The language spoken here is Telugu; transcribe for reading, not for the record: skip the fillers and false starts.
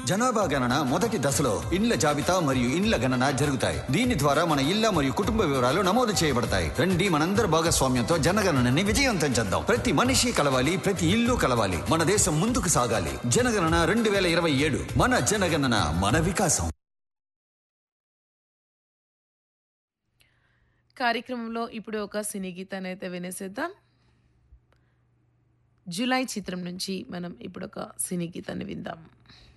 జనాభా గణన మొదటి దశలో ఇండ్ల జాబితా మరియు ఇండ్ల గణన జరుగుతాయి. దీని ద్వారా మన ఇళ్ల మరియు కుటుంబ వివరాలు నమోదు చేయబడతాయి. రండి, మనందరి భాగస్వామ్యంతో జనగణనని విజయవంతం చేద్దాం. ప్రతి మనిషి కలవాలి, ప్రతి ఇల్లు కలవాలి. మన దేశం ముందుకు సాగాలి. జనగణన 2027. మన జనగణన, మన వికాసం. కార్యక్రమంలో ఇప్పుడు ఒక సినీ గీతాన్ని అయితే వినేసేద్దాం. జులై చిత్రం నుంచి మనం ఇప్పుడు ఒక సినీ గీతాన్ని విందాం.